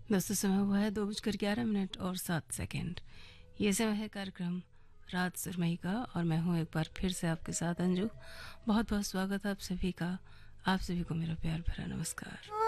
दोस्तों समय हुआ है 2:11 और 7 सेकेंड। ये समय है कार्यक्रम रात सुरमई का और मैं हूँ एक बार फिर से आपके साथ अंजू। बहुत बहुत स्वागत है आप सभी का। आप सभी को मेरा प्यार भरा नमस्कार।